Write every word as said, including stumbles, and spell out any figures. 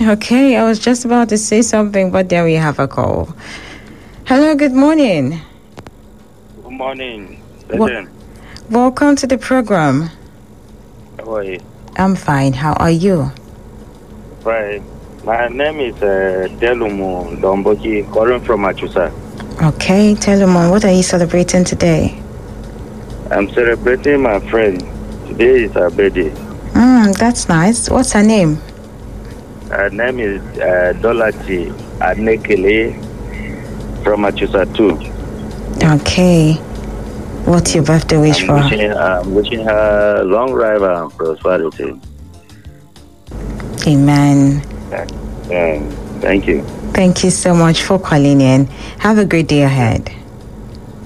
Okay, I was just about to say something, but then we have a call. Hello, good morning. Good morning. Wel- Welcome to the program. How are you? I'm fine. How are you? Right. My name is uh, Delumu Domboki, calling from Achusa. Okay, Telomon, what are you celebrating today? I'm celebrating my friend. Today is her birthday. Mm, that's nice. What's her name? Her name is uh, Dolati Anekele from Achusa too. Okay. What's your birthday wish I'm for wishing, her? I'm wishing her long life and prosperity. Amen. Um, thank you. Thank you so much for calling in. Have a great day ahead.